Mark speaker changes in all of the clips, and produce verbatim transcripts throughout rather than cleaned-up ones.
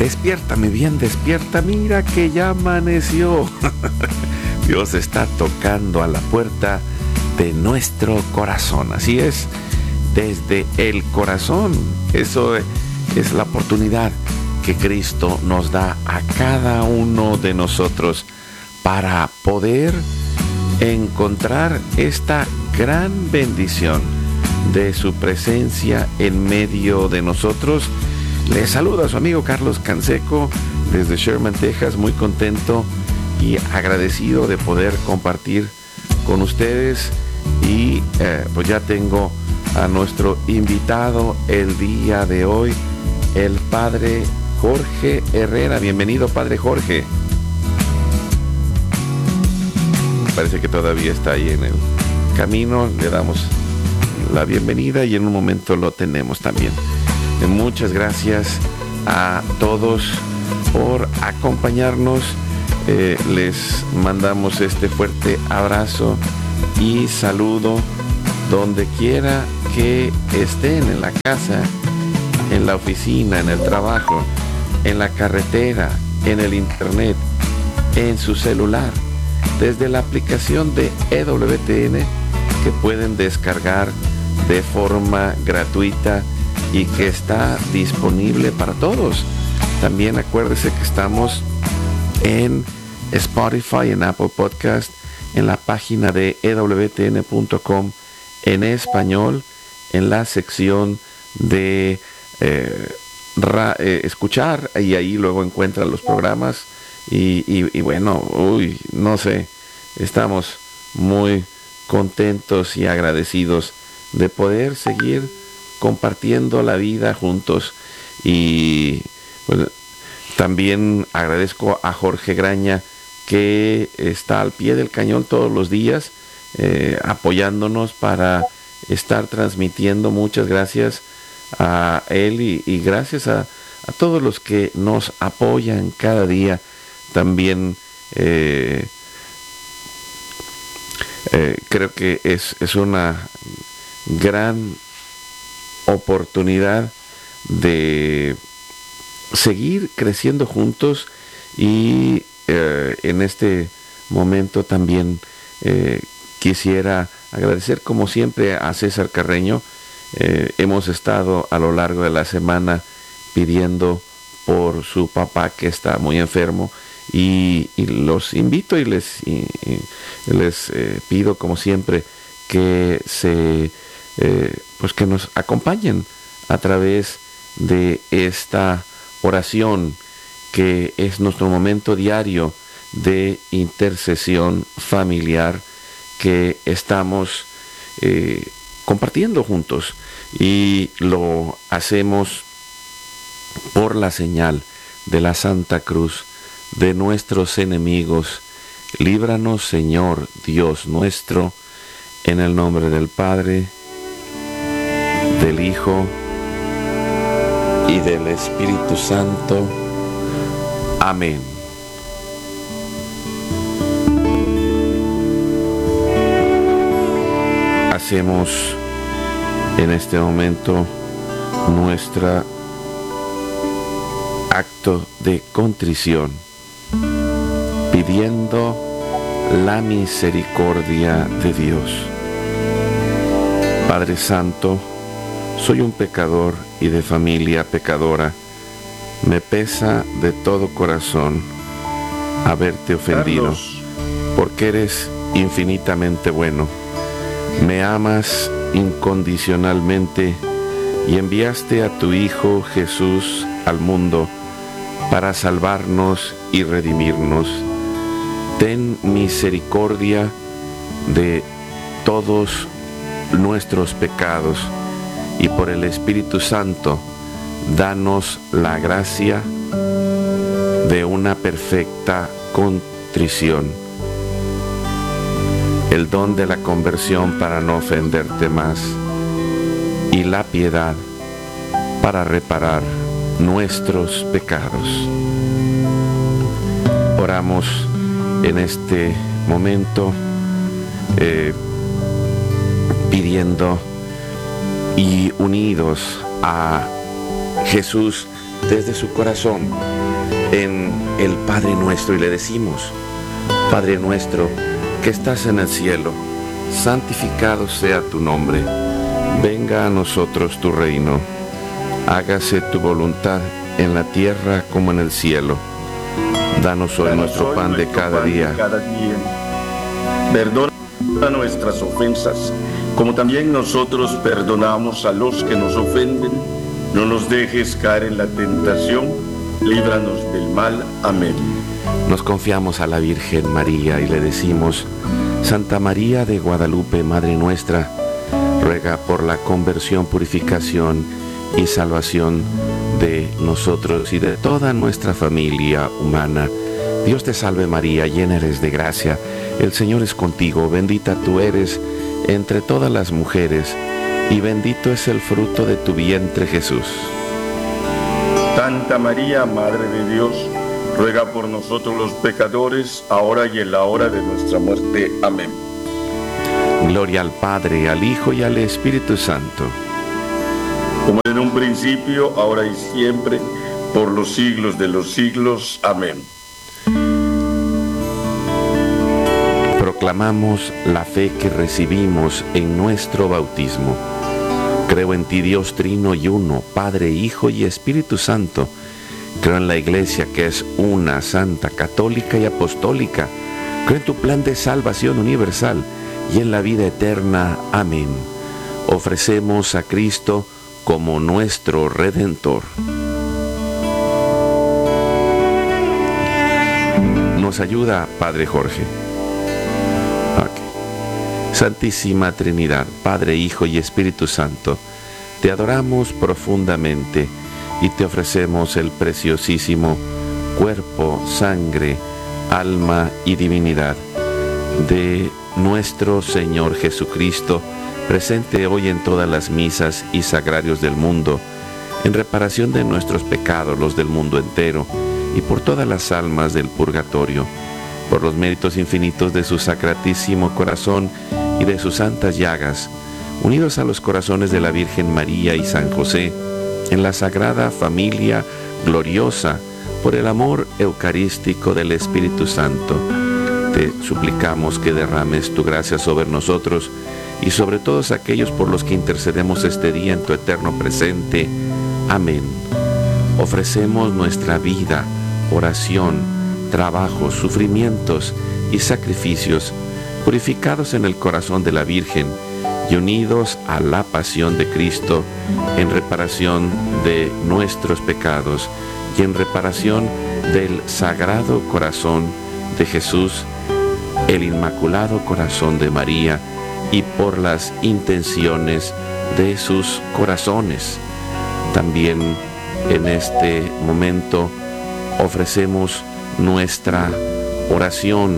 Speaker 1: Despiértame bien, despierta, mira que ya amaneció. Dios está tocando a la puerta de nuestro corazón. Así es, desde el corazón. Eso es la oportunidad que Cristo nos da a cada uno de nosotros para poder encontrar esta gran bendición de su presencia en medio de nosotros. Les saluda a su amigo Carlos Canseco desde Sherman, Texas, muy contento y agradecido de poder compartir con ustedes. Y eh, pues ya tengo a nuestro invitado el día de hoy, el Padre Jorge Herrera. Bienvenido, Padre Jorge. Parece que todavía está ahí en el camino. Le damos la bienvenida y en un momento lo tenemos también. Muchas gracias a todos por acompañarnos. Eh, les mandamos este fuerte abrazo y saludo donde quiera que estén, en la casa, en la oficina, en el trabajo, en la carretera, en el internet, en su celular, desde la aplicación de E W T N que pueden descargar de forma gratuita y que está disponible para todos. También acuérdese que estamos en Spotify, en Apple Podcast, en la página de E W T N punto com en español, en la sección de eh, ra, eh, escuchar, y ahí luego encuentran los programas y, y, y bueno, uy, no sé, estamos muy contentos y agradecidos de poder seguir compartiendo la vida juntos. Y pues, también agradezco a Jorge Graña, que está al pie del cañón todos los días, eh, apoyándonos para estar transmitiendo. Muchas gracias a él y, y gracias a, a todos los que nos apoyan cada día. También eh, eh, creo que es, es una gran oportunidad de seguir creciendo juntos. Y eh, en este momento también eh, quisiera agradecer como siempre a César Carreño. Eh, hemos estado a lo largo de la semana pidiendo por su papá, que está muy enfermo, y, y los invito y les, y, y les eh, pido como siempre que se eh, pues que nos acompañen a través de esta oración, que es nuestro momento diario de intercesión familiar que estamos eh, compartiendo juntos, y lo hacemos por la señal de la Santa Cruz de nuestros enemigos. Líbranos, Señor Dios nuestro, en el nombre del Padre, del Hijo y del Espíritu Santo. Amén. Hacemos en este momento nuestro acto de contrición, pidiendo la misericordia de Dios. Padre Santo, soy un pecador y de familia pecadora. Me pesa de todo corazón haberte ofendido, Carlos, porque eres infinitamente bueno. Me amas incondicionalmente y enviaste a tu Hijo Jesús al mundo para salvarnos y redimirnos. Ten misericordia de todos nuestros pecados y por el Espíritu Santo danos la gracia de una perfecta contrición, el don de la conversión para no ofenderte más y la piedad para reparar nuestros pecados. Oramos en este momento eh, pidiendo y unidos a Jesús desde su corazón en el Padre Nuestro y le decimos: Padre nuestro que estás en el cielo, santificado sea tu nombre. Venga a nosotros tu reino. Hágase tu voluntad en la tierra como en el cielo. Danos hoy
Speaker 2: Danos
Speaker 1: nuestro
Speaker 2: hoy
Speaker 1: pan de
Speaker 2: nuestro
Speaker 1: cada
Speaker 2: pan de
Speaker 1: día.
Speaker 2: cada día. Perdona nuestras ofensas, como también nosotros perdonamos a los que nos ofenden. No nos dejes caer en la tentación, líbranos del mal. Amén.
Speaker 1: Nos confiamos a la Virgen María y le decimos: Santa María de Guadalupe, Madre nuestra, ruega por la conversión, purificación y salvación de nosotros y de toda nuestra familia humana. Dios te salve María, llena eres de gracia, el Señor es contigo, bendita tú eres entre todas las mujeres, y bendito es el fruto de tu vientre, Jesús.
Speaker 2: Santa María, Madre de Dios, ruega por nosotros los pecadores, ahora y en la hora de nuestra muerte. Amén.
Speaker 1: Gloria al Padre, al Hijo y al Espíritu Santo.
Speaker 2: Como en un principio, ahora y siempre, por los siglos de los siglos. Amén.
Speaker 1: Proclamamos la fe que recibimos en nuestro bautismo. Creo en ti, Dios Trino y Uno, Padre, Hijo y Espíritu Santo. Creo en la Iglesia, que es una, santa, católica y apostólica. Creo en tu plan de salvación universal y en la vida eterna. Amén. Ofrecemos a Cristo como nuestro Redentor. Nos ayuda Padre Jorge. Okay. Santísima Trinidad, Padre, Hijo y Espíritu Santo, te adoramos profundamente y te ofrecemos el preciosísimo cuerpo, sangre, alma y divinidad de nuestro Señor Jesucristo, presente hoy en todas las misas y sagrarios del mundo, en reparación de nuestros pecados, los del mundo entero, y por todas las almas del purgatorio, por los méritos infinitos de su sacratísimo corazón y de sus santas llagas, unidos a los corazones de la Virgen María y San José, en la sagrada familia gloriosa, por el amor eucarístico del Espíritu Santo. Te suplicamos que derrames tu gracia sobre nosotros y sobre todos aquellos por los que intercedemos este día en tu eterno presente. Amén. Ofrecemos nuestra vida, oración, trabajo, sufrimientos y sacrificios, purificados en el corazón de la Virgen y unidos a la pasión de Cristo, en reparación de nuestros pecados y en reparación del Sagrado Corazón de Jesús, el Inmaculado Corazón de María, y por las intenciones de sus corazones. También en este momento ofrecemos nuestra oración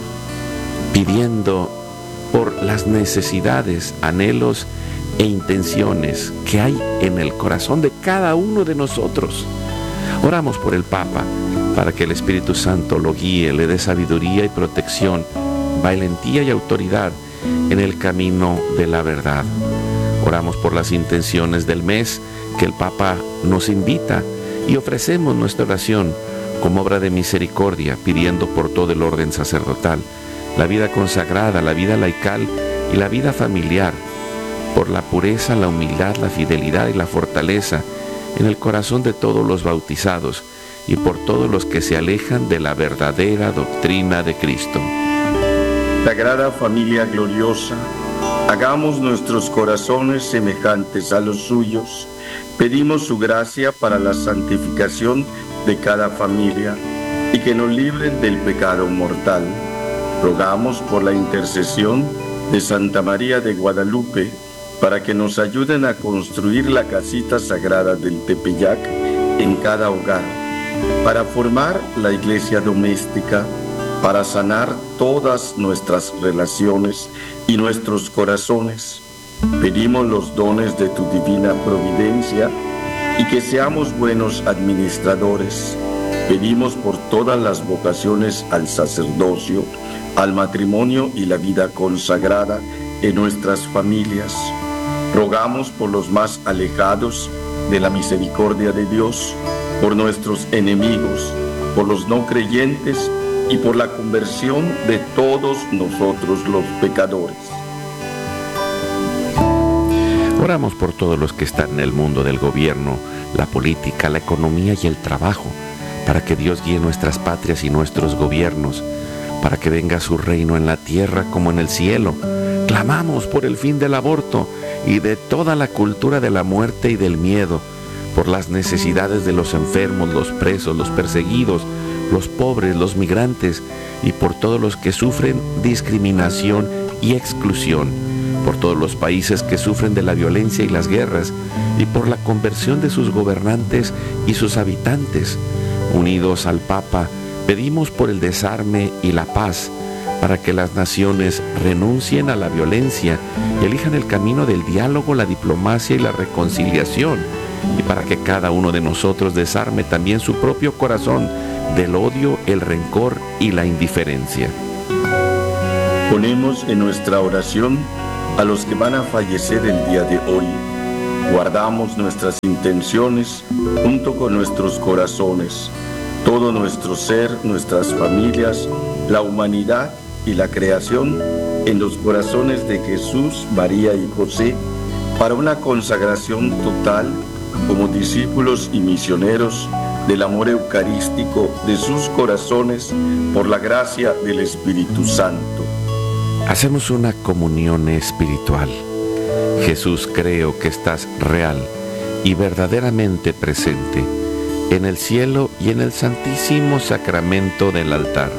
Speaker 1: pidiendo por las necesidades, anhelos e intenciones que hay en el corazón de cada uno de nosotros. Oramos por el Papa, para que el Espíritu Santo lo guíe, le dé sabiduría y protección, valentía y autoridad en el camino de la verdad. Oramos por las intenciones del mes que el Papa nos invita y ofrecemos nuestra oración como obra de misericordia, pidiendo por todo el orden sacerdotal, la vida consagrada, la vida laical y la vida familiar, por la pureza, la humildad, la fidelidad y la fortaleza en el corazón de todos los bautizados y por todos los que se alejan de la verdadera doctrina de Cristo.
Speaker 2: Sagrada Familia gloriosa, hagamos nuestros corazones semejantes a los suyos. Pedimos su gracia para la santificación de cada familia y que nos libren del pecado mortal. Rogamos por la intercesión de Santa María de Guadalupe para que nos ayuden a construir la casita sagrada del Tepeyac en cada hogar, para formar la iglesia doméstica, para sanar todas nuestras relaciones y nuestros corazones. Pedimos los dones de tu divina providencia y que seamos buenos administradores. Pedimos por todas las vocaciones al sacerdocio, al matrimonio y la vida consagrada en nuestras familias. Rogamos por los más alejados de la misericordia de Dios, por nuestros enemigos, por los no creyentes y por la conversión de todos nosotros los pecadores.
Speaker 1: Oramos por todos los que están en el mundo del gobierno, la política, la economía y el trabajo, para que Dios guíe nuestras patrias y nuestros gobiernos, para que venga su reino en la tierra como en el cielo. Clamamos por el fin del aborto y de toda la cultura de la muerte y del miedo, por las necesidades de los enfermos, los presos, los perseguidos, los pobres, los migrantes y por todos los que sufren discriminación y exclusión, por todos los países que sufren de la violencia y las guerras y por la conversión de sus gobernantes y sus habitantes. Unidos al Papa, pedimos por el desarme y la paz, para que las naciones renuncien a la violencia y elijan el camino del diálogo, la diplomacia y la reconciliación, y para que cada uno de nosotros desarme también su propio corazón del odio, el rencor y la indiferencia.
Speaker 2: Ponemos en nuestra oración a los que van a fallecer el día de hoy. Guardamos nuestras intenciones junto con nuestros corazones, todo nuestro ser, nuestras familias, la humanidad y la creación en los corazones de Jesús, María y José, para una consagración total como discípulos y misioneros del amor eucarístico de sus corazones por la gracia del Espíritu Santo.
Speaker 1: Hacemos una comunión espiritual. Jesús, creo que estás real y verdaderamente presente en el cielo y en el santísimo sacramento del altar.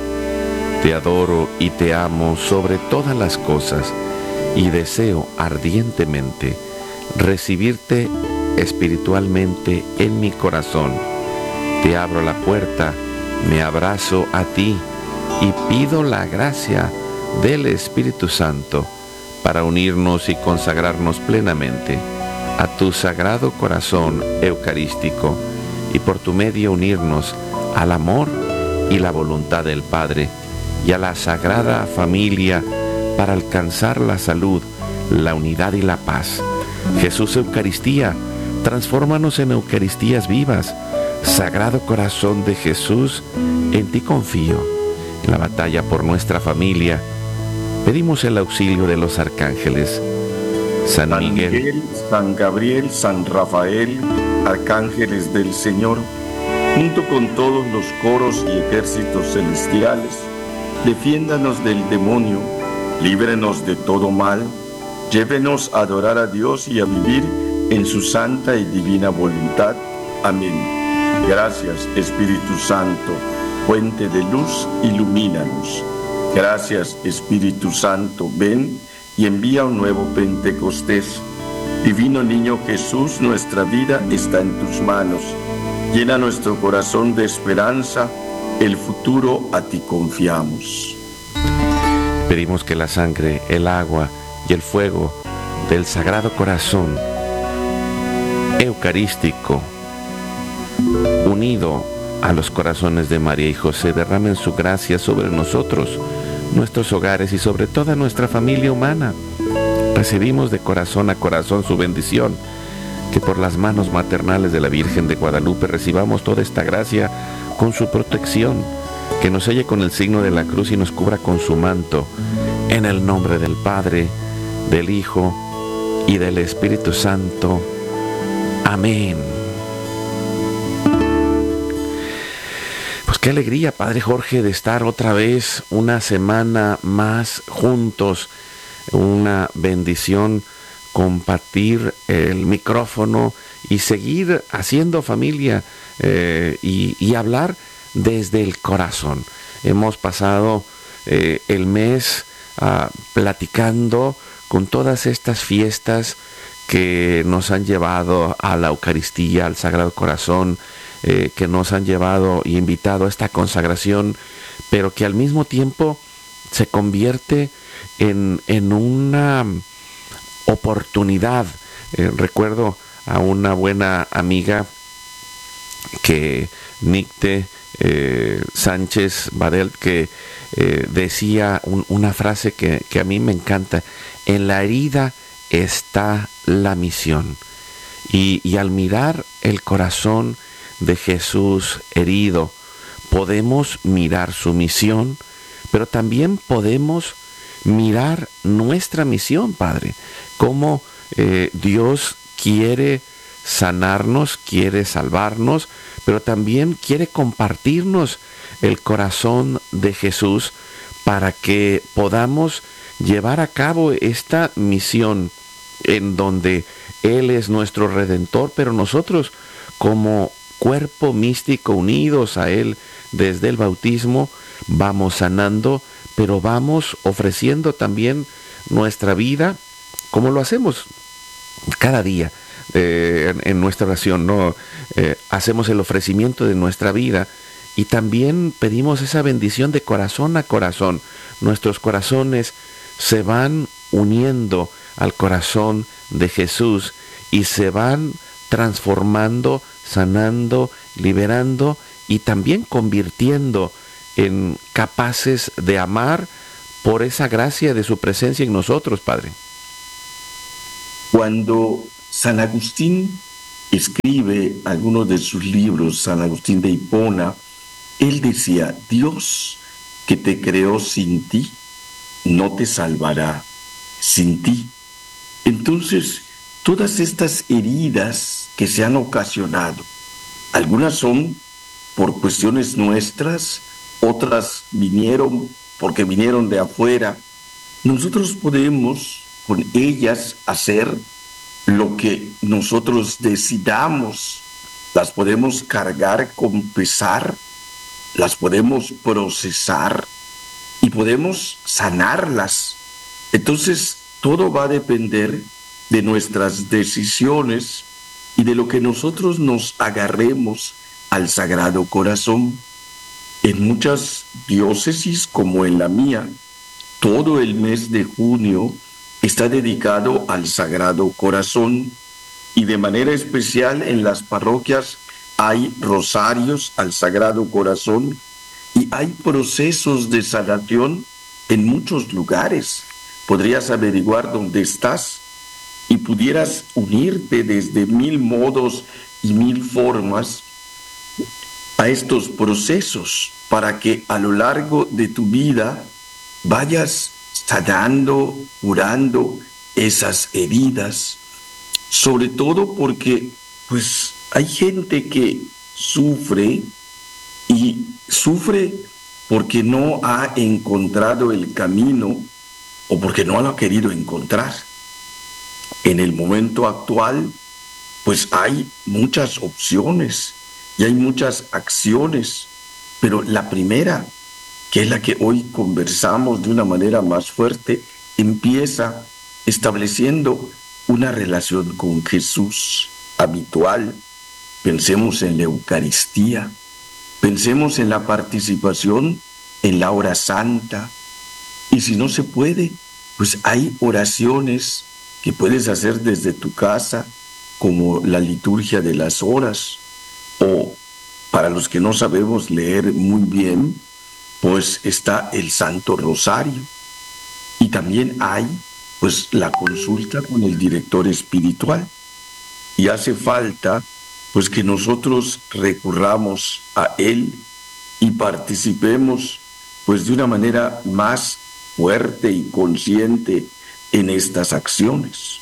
Speaker 1: Te adoro y te amo sobre todas las cosas y deseo ardientemente recibirte espiritualmente en mi corazón. Te abro la puerta, me abrazo a ti y pido la gracia del Espíritu Santo para unirnos y consagrarnos plenamente a tu sagrado corazón eucarístico y por tu medio unirnos al amor y la voluntad del Padre y a la Sagrada Familia para alcanzar la salud, la unidad y la paz. Jesús Eucaristía, transfórmanos en Eucaristías vivas. Sagrado Corazón de Jesús, en ti confío. En la batalla por nuestra familia, pedimos el auxilio de los arcángeles. San,
Speaker 2: San
Speaker 1: Miguel,
Speaker 2: Miguel, San Gabriel, San Rafael, arcángeles del Señor, junto con todos los coros y ejércitos celestiales, defiéndanos del demonio, líbrenos de todo mal, llévenos a adorar a Dios y a vivir en su santa y divina voluntad. Amén. Gracias, Espíritu Santo, fuente de luz, ilumínanos. Gracias, Espíritu Santo, ven y envía un nuevo Pentecostés. Divino Niño Jesús, nuestra vida está en tus manos. Llena nuestro corazón de esperanza, el futuro a ti confiamos.
Speaker 1: pedimos que la sangre, el agua y el fuego del Sagrado Corazón Eucarístico, unido a los corazones de María y José, derramen su gracia sobre nosotros, nuestros hogares y sobre toda nuestra familia humana. Recibimos de corazón a corazón su bendición, que por las manos maternales de la Virgen de Guadalupe recibamos toda esta gracia con su protección, que nos selle con el signo de la cruz y nos cubra con su manto, en el nombre del Padre, del Hijo y del Espíritu Santo. Amén. Pues qué alegría, Padre Jorge, de estar otra vez una semana más juntos. Una bendición compartir el micrófono y seguir haciendo familia eh, y, y hablar desde el corazón. Hemos pasado eh, el mes uh, platicando con todas estas fiestas que nos han llevado a la Eucaristía, al Sagrado Corazón, eh, que nos han llevado y invitado a esta consagración, pero que al mismo tiempo se convierte en, en una oportunidad. Eh, recuerdo a una buena amiga que Nicte eh, Sánchez Badel, que eh, decía un, una frase que, que a mí me encanta: en la herida está la misión. Y, y al mirar el corazón de Jesús herido, podemos mirar su misión, pero también podemos mirar nuestra misión, Padre, cómo eh, Dios quiere sanarnos, quiere salvarnos, pero también quiere compartirnos el corazón de Jesús para que podamos llevar a cabo esta misión en donde Él es nuestro Redentor, pero nosotros como cuerpo místico unidos a Él desde el bautismo vamos sanando, pero vamos ofreciendo también nuestra vida como lo hacemos cada día eh, en, en nuestra oración, ¿no? Eh, hacemos el ofrecimiento de nuestra vida y también pedimos esa bendición de corazón a corazón. Nuestros corazones se van uniendo al corazón de Jesús y se van transformando, sanando, liberando y también convirtiendo en capaces de amar por esa gracia de su presencia en nosotros, Padre.
Speaker 2: Cuando San Agustín escribe algunos de sus libros, San Agustín de Hipona, él decía: Dios que te creó sin ti, no te salvará sin ti. Entonces, todas estas heridas que se han ocasionado, algunas son por cuestiones nuestras, otras vinieron porque vinieron de afuera. Nosotros podemos con ellas hacer lo que nosotros decidamos. Las podemos cargar con pesar, las podemos procesar y podemos sanarlas. Entonces, todo va a depender de nuestras decisiones y de lo que nosotros nos agarremos al Sagrado Corazón. En muchas diócesis, como en la mía, todo el mes de junio está dedicado al Sagrado Corazón y de manera especial en las parroquias hay rosarios al Sagrado Corazón y hay procesos de sanación en muchos lugares. Podrías averiguar dónde estás y pudieras unirte desde mil modos y mil formas a estos procesos para que a lo largo de tu vida vayas sanando, curando esas heridas, sobre todo porque pues hay gente que sufre y sufre porque no ha encontrado el camino o porque no lo ha querido encontrar. En el momento actual, pues hay muchas opciones y hay muchas acciones, pero la primera, que es la que hoy conversamos de una manera más fuerte, empieza estableciendo una relación con Jesús habitual. Pensemos en la Eucaristía, pensemos en la participación en la hora santa, y si no se puede, pues hay oraciones que puedes hacer desde tu casa, como la liturgia de las horas, o para los que no sabemos leer muy bien, pues está el Santo Rosario. Y también hay pues la consulta con el director espiritual. Y hace falta pues que nosotros recurramos a él y participemos pues de una manera más fuerte y consciente en estas acciones.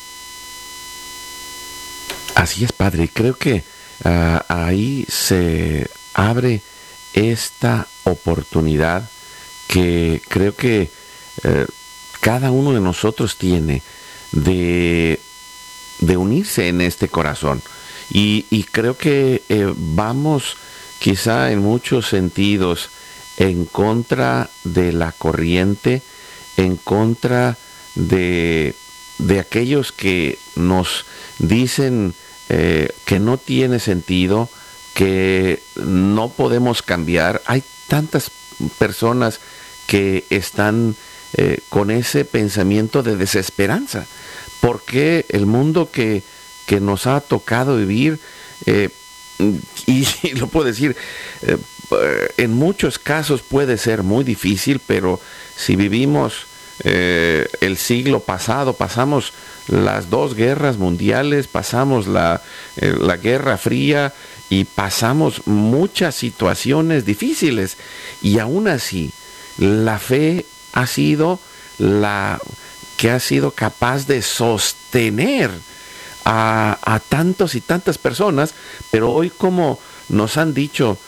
Speaker 1: Así es, Padre. Creo que uh, ahí se abre esta oportunidad que creo que uh, cada uno de nosotros tiene de, de unirse en este corazón. Y, y creo que eh, vamos quizá en muchos sentidos en contra de la corriente, en contra de, de aquellos que nos dicen eh, que no tiene sentido, que no podemos cambiar. Hay tantas personas que están eh, con ese pensamiento de desesperanza. ¿Por qué el mundo que, que nos ha tocado vivir, eh, y, y lo puedo decir, eh, en muchos casos puede ser muy difícil, pero si vivimos eh, el siglo pasado, pasamos las dos guerras mundiales, pasamos la, eh, la Guerra Fría y pasamos muchas situaciones difíciles, y aún así la fe ha sido la que ha sido capaz de sostener a, a tantos y tantas personas. Pero hoy, como nos han dicho,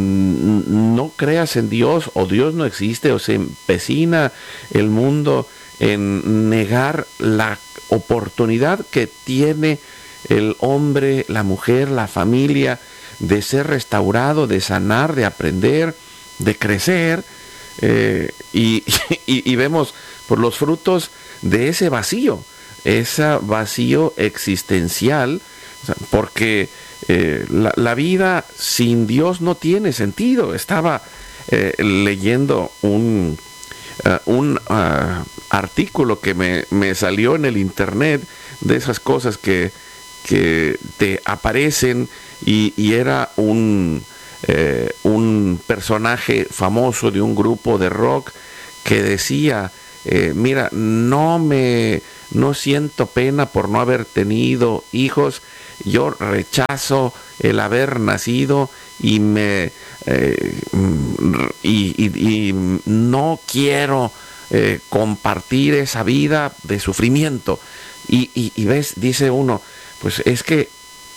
Speaker 1: no creas en Dios, o Dios no existe, o se empecina el mundo en negar la oportunidad que tiene el hombre, la mujer, la familia, de ser restaurado, de sanar, de aprender, de crecer, eh, y, y, y vemos por los frutos de ese vacío, ese vacío existencial, porque eh, la, la vida sin Dios no tiene sentido. Estaba eh, leyendo un, uh, un uh, artículo que me, me salió en el internet, de esas cosas que, que te aparecen, y, y era un, eh, un personaje famoso de un grupo de rock que decía, eh, mira, no me no siento pena por no haber tenido hijos, yo rechazo el haber nacido, y me eh, y, y, y no quiero eh, compartir esa vida de sufrimiento. Y, y, y ves, dice uno, pues es que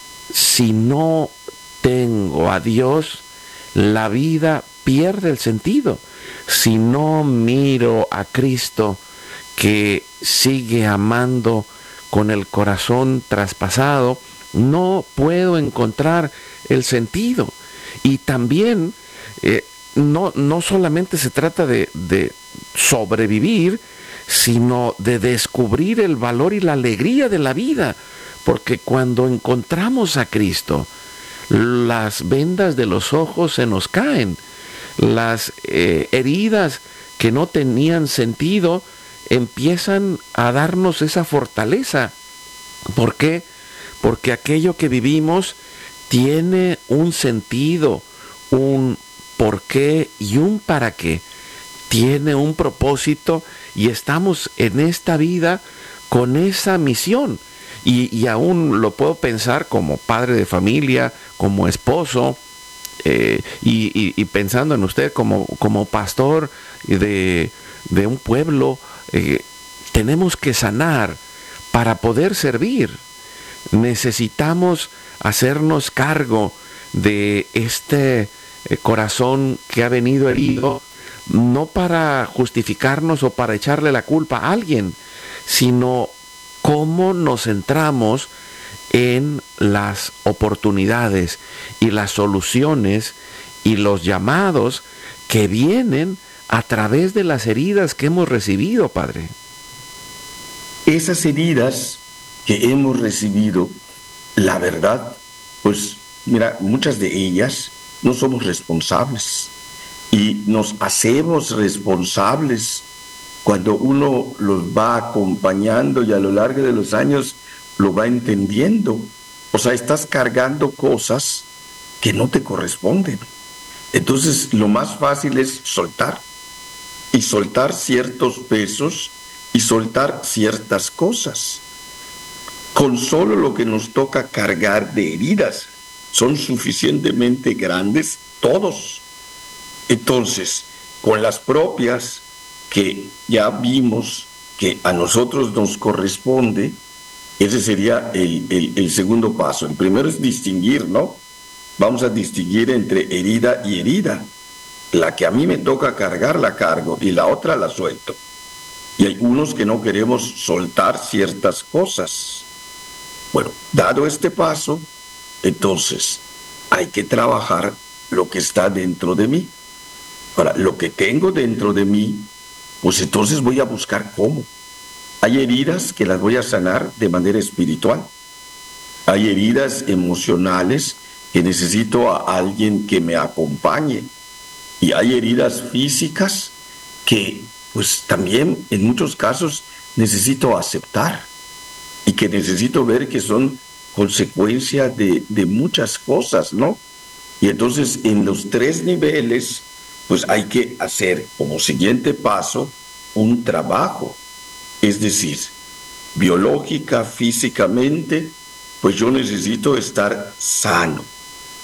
Speaker 1: si no tengo a Dios, la vida pierde el sentido. Si no miro a Cristo, que sigue amando con el corazón traspasado, no puedo encontrar el sentido. Y también eh, no, no solamente se trata de, de sobrevivir, sino de descubrir el valor y la alegría de la vida, porque cuando encontramos a Cristo, las vendas de los ojos se nos caen, las eh, heridas que no tenían sentido empiezan a darnos esa fortaleza. ¿Por qué? Porque aquello que vivimos tiene un sentido, un por qué y un para qué. Tiene un propósito, y estamos en esta vida con esa misión. Y, y aún lo puedo pensar como padre de familia, como esposo, eh, y, y, y pensando en usted como, como pastor de, de un pueblo. Eh, tenemos que sanar para poder servir. Necesitamos hacernos cargo de este eh, corazón que ha venido herido, no para justificarnos o para echarle la culpa a alguien, sino cómo nos centramos en las oportunidades y las soluciones y los llamados que vienen a través de las heridas que hemos recibido, Padre.
Speaker 2: Esas heridas que hemos recibido, la verdad, pues mira, muchas de ellas no somos responsables, y nos hacemos responsables cuando uno los va acompañando y a lo largo de los años lo va entendiendo. O sea, estás cargando cosas que no te corresponden. Entonces, lo más fácil es soltar. Y soltar ciertos pesos y soltar ciertas cosas. Con solo lo que nos toca cargar de heridas, son suficientemente grandes todos. Entonces, con las propias que ya vimos que a nosotros nos corresponde, ese sería el, el, el segundo paso. El primero es distinguir, ¿no? Vamos a distinguir entre herida y herida. La que a mí me toca cargar, la cargo, y la otra la suelto. Y hay unos que no queremos soltar ciertas cosas. Bueno, dado este paso, entonces hay que trabajar lo que está dentro de mí. Ahora, lo que tengo dentro de mí, pues entonces voy a buscar cómo. Hay heridas que las voy a sanar de manera espiritual. Hay heridas emocionales que necesito a alguien que me acompañe. Y hay heridas físicas que, pues también en muchos casos necesito aceptar, y que necesito ver que son consecuencia de, de muchas cosas, ¿no? Y entonces en los tres niveles, pues hay que hacer como siguiente paso un trabajo. Es decir, biológica, físicamente, pues yo necesito estar sano.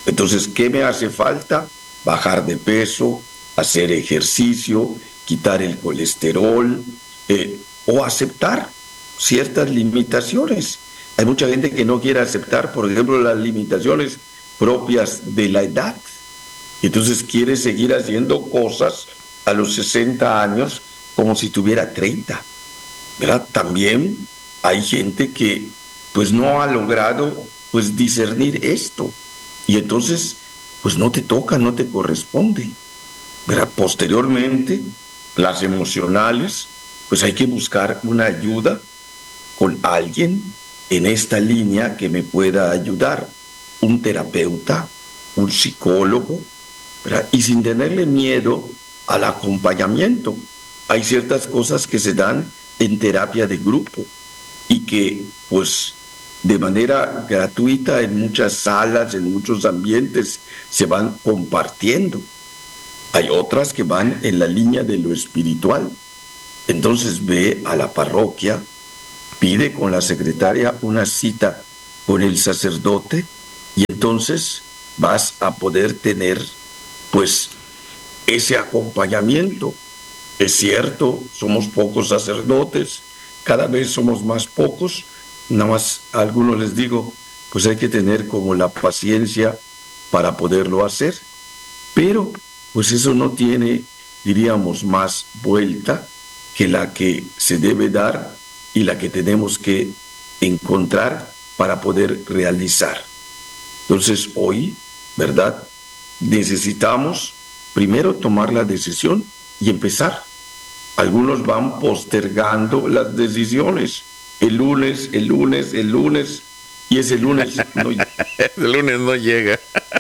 Speaker 2: Entonces, ¿qué me hace falta? Bajar de peso, hacer ejercicio, quitar el colesterol, eh, o aceptar ciertas limitaciones. Hay mucha gente que no quiere aceptar, por ejemplo, las limitaciones propias de la edad. Entonces quiere seguir haciendo cosas a los sesenta años como si tuviera treinta, ¿verdad? También hay gente que pues no ha logrado pues discernir esto, y entonces pues no te toca, no te corresponde, ¿verdad? Posteriormente, las emocionales, pues hay que buscar una ayuda con alguien en esta línea que me pueda ayudar, un terapeuta, un psicólogo, ¿verdad? Y sin tenerle miedo al acompañamiento. Hay ciertas cosas que se dan en terapia de grupo y que pues de manera gratuita en muchas salas, en muchos ambientes se van compartiendo. Hay otras que van en la línea de lo espiritual. Entonces ve a la parroquia, pide con la secretaria una cita con el sacerdote, y entonces vas a poder tener pues ese acompañamiento. Es cierto, somos pocos sacerdotes, cada vez somos más pocos, nada más a algunos les digo, pues hay que tener como la paciencia para poderlo hacer, pero pues eso no tiene, diríamos, más vuelta que la que se debe dar y la que tenemos que encontrar para poder realizar. Entonces hoy, ¿verdad? Necesitamos primero tomar la decisión y empezar. Algunos van postergando las decisiones. El lunes, el lunes, el lunes, y ese lunes no llega.
Speaker 1: El lunes no llega.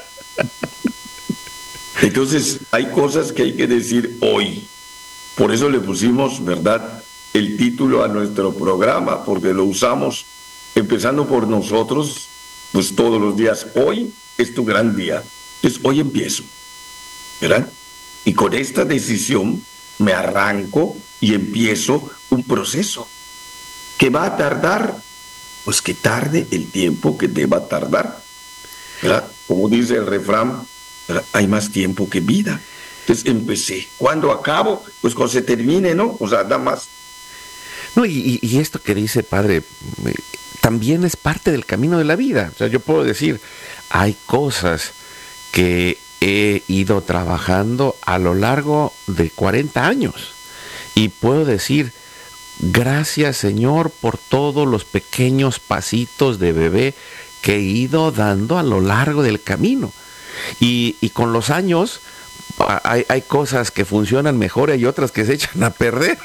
Speaker 2: Entonces hay cosas que hay que decir hoy. Por eso le pusimos, ¿verdad?, el título a nuestro programa, porque lo usamos empezando por nosotros, pues todos los días. Hoy es tu gran día. Entonces hoy empiezo, ¿verdad? Y con esta decisión me arranco y empiezo un proceso que va a tardar, pues que tarde el tiempo que deba tardar, ¿verdad? Como dice el refrán, ¿verdad?, hay más tiempo que vida. Entonces empecé. ¿Cuándo acabo? Pues cuando se termine, ¿no? O sea, nada más.
Speaker 1: No, y, y esto que dice, padre, también es parte del camino de la vida. O sea, yo puedo decir, hay cosas que he ido trabajando a lo largo de cuarenta años. Y puedo decir, gracias, Señor, por todos los pequeños pasitos de bebé que he ido dando a lo largo del camino. Y, y con los años hay, hay cosas que funcionan mejor y hay otras que se echan a perder.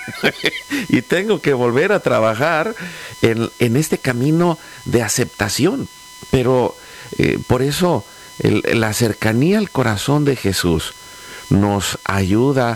Speaker 1: Y tengo que volver a trabajar en, en este camino de aceptación. Pero eh, por eso el, la cercanía al corazón de Jesús nos ayuda,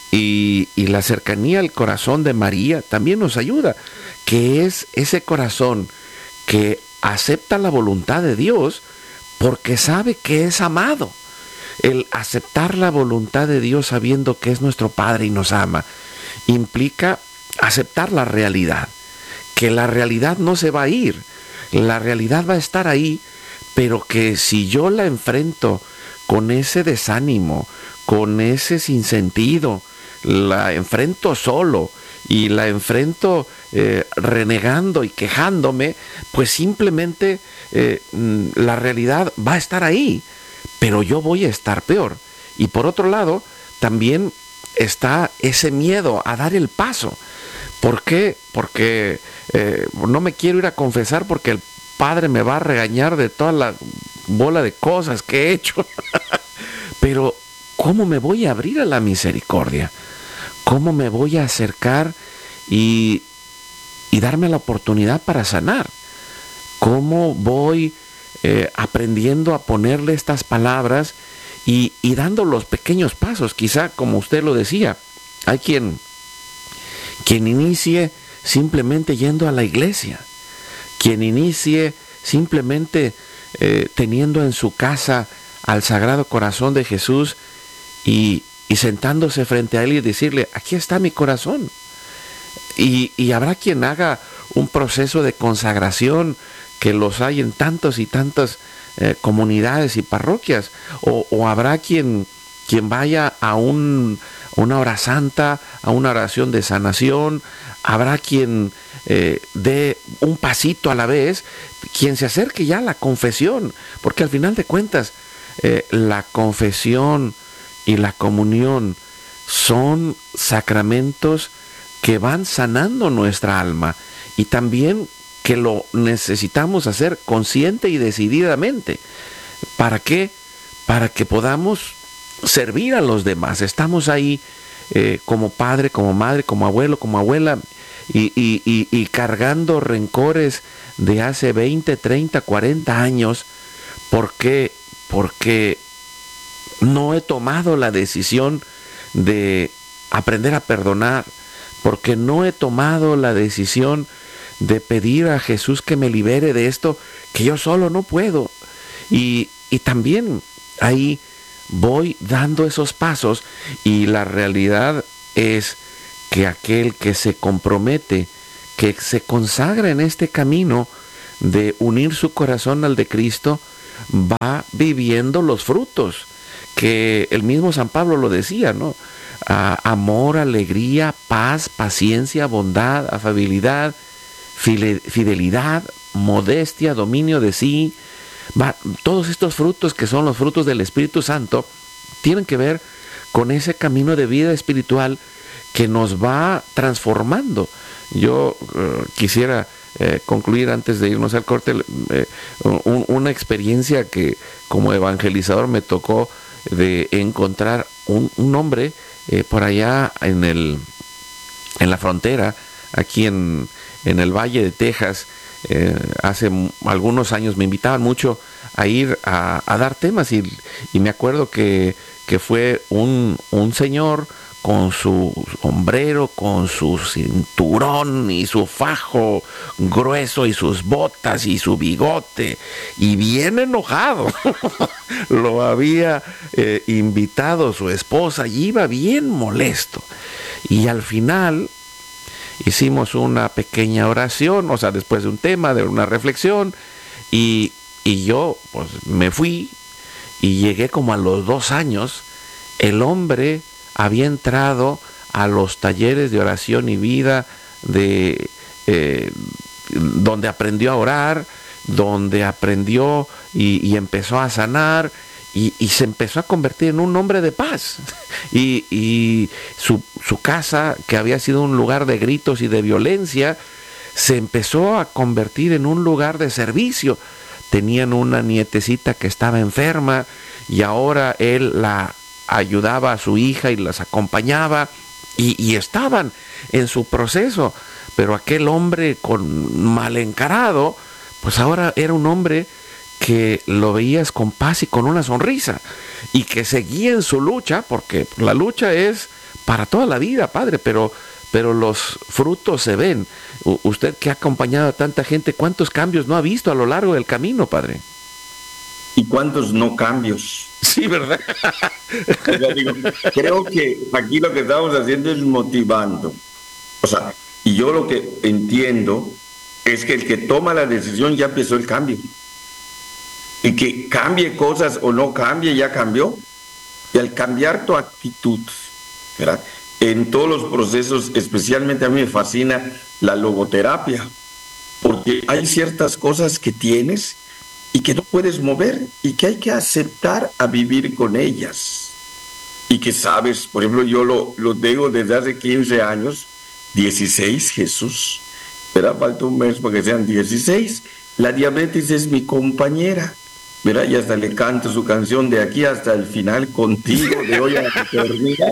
Speaker 1: y, y la cercanía al corazón de María también nos ayuda, que es ese corazón que acepta la voluntad de Dios porque sabe que es amado. El aceptar la voluntad de Dios sabiendo que es nuestro Padre y nos ama, implica aceptar la realidad, que la realidad no se va a ir, la realidad va a estar ahí, pero que si yo la enfrento con ese desánimo, con ese sinsentido, la enfrento solo y la enfrento eh, renegando y quejándome, pues simplemente eh, la realidad va a estar ahí, pero yo voy a estar peor. Y por otro lado, también está ese miedo a dar el paso. ¿Por qué? Porque eh, no me quiero ir a confesar porque el Padre me va a regañar de toda la bola de cosas que he hecho. Pero, ¿cómo me voy a abrir a la misericordia? ¿Cómo me voy a acercar y, y darme la oportunidad para sanar? ¿Cómo voy eh, aprendiendo a ponerle estas palabras y, y dando los pequeños pasos? Quizá, como usted lo decía, hay quien, quien inicie simplemente yendo a la iglesia, quien inicie simplemente eh, teniendo en su casa al Sagrado Corazón de Jesús y, y sentándose frente a Él y decirle, aquí está mi corazón. Y, y habrá quien haga un proceso de consagración, que los hay en tantos y tantos eh, comunidades y parroquias, o, o habrá quien, quien vaya a un, una hora santa, a una oración de sanación, habrá quien eh, dé un pasito a la vez, quien se acerque ya a la confesión, porque al final de cuentas eh, la confesión y la comunión son sacramentos que van sanando nuestra alma, y también que lo necesitamos hacer consciente y decididamente. ¿Para qué? Para que podamos servir a los demás. Estamos ahí eh, como padre, como madre, como abuelo, como abuela, y, y, y, y cargando rencores de hace veinte, treinta, cuarenta años. ¿Por qué? Porque no he tomado la decisión de aprender a perdonar, porque no he tomado la decisión de pedir a Jesús que me libere de esto que yo solo no puedo. Y, y también ahí voy dando esos pasos, y la realidad es que aquel que se compromete, que se consagra en este camino de unir su corazón al de Cristo, va viviendo los frutos, que el mismo San Pablo lo decía, ¿no? Ah, amor, alegría, paz, paciencia, bondad, afabilidad, fidelidad, modestia, dominio de sí. Va, todos estos frutos, que son los frutos del Espíritu Santo, tienen que ver con ese camino de vida espiritual que nos va transformando. Yo uh, quisiera eh, concluir antes de irnos al corte eh, un, una experiencia que como evangelizador me tocó, de encontrar un, un hombre eh, por allá en el en la frontera, aquí en, en el Valle de Texas. Eh, hace algunos años me invitaban mucho a ir a, a dar temas, y, y me acuerdo que, que fue un, un señor con su sombrero, con su cinturón y su fajo grueso y sus botas y su bigote, y bien enojado. Lo había eh, invitado su esposa y iba bien molesto. Y al final hicimos una pequeña oración, o sea, después de un tema, de una reflexión, y, y yo pues me fui, y llegué como a los dos años. El hombre había entrado a los talleres de oración y vida, de eh, donde aprendió a orar, donde aprendió y, y empezó a sanar, y, y se empezó a convertir en un hombre de paz. Y, y su, su casa, que había sido un lugar de gritos y de violencia, se empezó a convertir en un lugar de servicio. Tenían una nietecita que estaba enferma, y ahora él la ayudaba a su hija y las acompañaba, y, y estaban en su proceso. Pero aquel hombre con mal encarado, pues ahora era un hombre que lo veías con paz y con una sonrisa, y que seguía en su lucha, porque la lucha es para toda la vida, padre, pero, pero los frutos se ven. U- usted que ha acompañado a tanta gente, ¿cuántos cambios no ha visto a lo largo del camino, padre?
Speaker 2: ¿Y cuántos no cambios?
Speaker 1: Sí, ¿verdad?
Speaker 2: O sea, digo, creo que aquí lo que estamos haciendo es motivando. O sea, y yo lo que entiendo es que el que toma la decisión ya empezó el cambio. Y que cambie cosas o no cambie, ya cambió. Y al cambiar tu actitud, ¿verdad?, en todos los procesos, especialmente a mí me fascina la logoterapia, porque hay ciertas cosas que tienes y que no puedes mover, y que hay que aceptar a vivir con ellas. Y que sabes, por ejemplo, yo lo, lo digo desde hace quince años, dieciséis, Jesús, ¿verdad? Falta un mes para que sean dieciséis. La diabetes es mi compañera, ¿verdad? Y hasta le canto su canción de aquí hasta el final contigo, de hoy a la eternidad.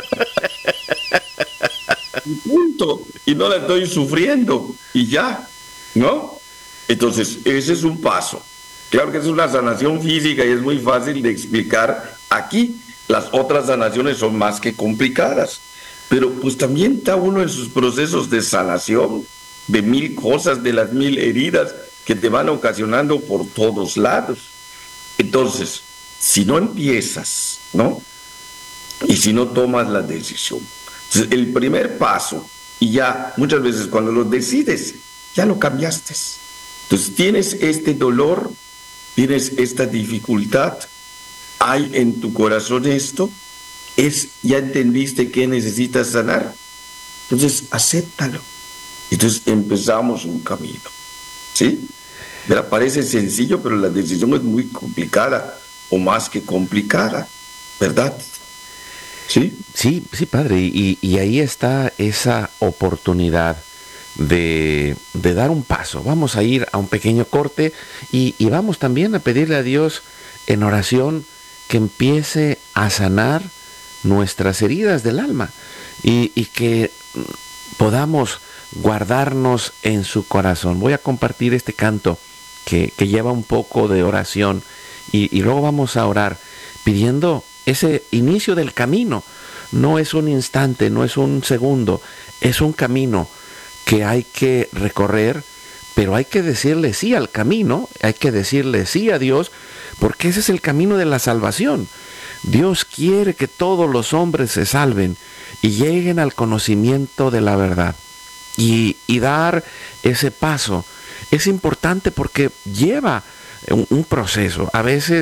Speaker 2: Y punto. Y no la estoy sufriendo. Y ya, ¿no? Entonces, ese es un paso. Claro que es una sanación física y es muy fácil de explicar aquí. Las otras sanaciones son más que complicadas. Pero pues también está uno en sus procesos de sanación, de mil cosas, de las mil heridas que te van ocasionando por todos lados. Entonces, si no empiezas, ¿no?, y si no tomas la decisión, entonces el primer paso, y ya muchas veces cuando lo decides, ya lo cambiaste. Entonces tienes este dolor, tienes esta dificultad, hay en tu corazón esto, es, ya entendiste que necesitas sanar, entonces acéptalo. Entonces empezamos un camino, ¿sí? Mira, parece sencillo, pero la decisión es muy complicada, o más que complicada, ¿verdad? ¿Sí?
Speaker 1: Sí, sí, padre, y, y ahí está esa oportunidad de, de dar un paso. Vamos a ir a un pequeño corte y, y vamos también a pedirle a Dios en oración que empiece a sanar nuestras heridas del alma y, y que podamos guardarnos en su corazón. Voy a compartir este canto que, que lleva un poco de oración y, y luego vamos a orar pidiendo ese inicio del camino. No es un instante, no es un segundo, es un camino que hay que recorrer, pero hay que decirle sí al camino, hay que decirle sí a Dios, porque ese es el camino de la salvación. Dios quiere que todos los hombres se salven y lleguen al conocimiento de la verdad. Y, y dar ese paso es importante porque lleva un, un proceso. A veces